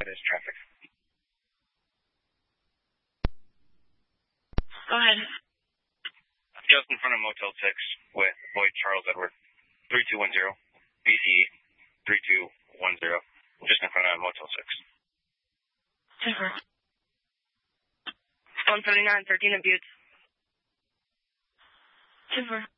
is traffic. Go ahead. Just in front of Motel 6 with Boyd Charles Edward, 3210, BC 3210, just in front of Motel 6. 179, 13 at Buttes. 2-4.